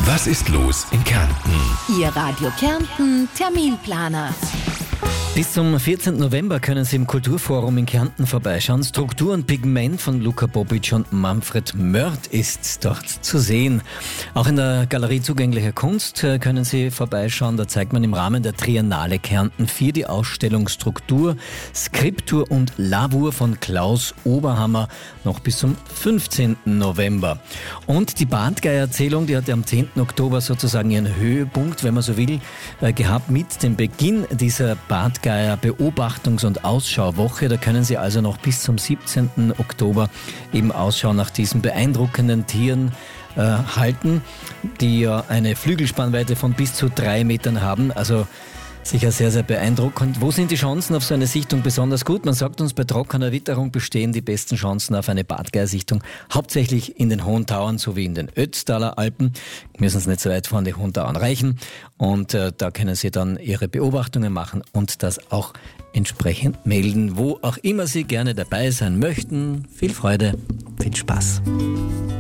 Was ist los in Kärnten? Ihr Radio Kärnten Terminplaner. Bis zum 14. November können Sie im Kulturforum in Kärnten vorbeischauen. Struktur und Pigment von Luka Bobic und Manfred Mörth ist dort zu sehen. Auch in der Galerie Zugänglicher Kunst können Sie vorbeischauen. Da zeigt man im Rahmen der Triennale Kärnten 4 die Ausstellung Struktur, Skriptur und Lavur von Klaus Oberhammer noch bis zum 15. November. Und die Bartgeier-Erzählung, die hatte am 10. Oktober sozusagen ihren Höhepunkt, wenn man so will, gehabt mit dem Beginn dieser Bartgeier-Beobachtungs- und Ausschauwoche. Da können Sie also noch bis zum 17. Oktober eben Ausschau nach diesen beeindruckenden Tieren halten, die ja eine Flügelspannweite von bis zu 3 Metern haben. Also sicher sehr, sehr beeindruckend. Wo sind die Chancen auf so eine Sichtung besonders gut? Man sagt uns, bei trockener Witterung bestehen die besten Chancen auf eine Bartgeier-Sichtung hauptsächlich in den Hohen Tauern sowie in den Ötztaler Alpen. Müssen Sie nicht so weit von den Hohen Tauern reichen. Und da können Sie dann Ihre Beobachtungen machen und das auch entsprechend melden, wo auch immer Sie gerne dabei sein möchten. Viel Freude, viel Spaß.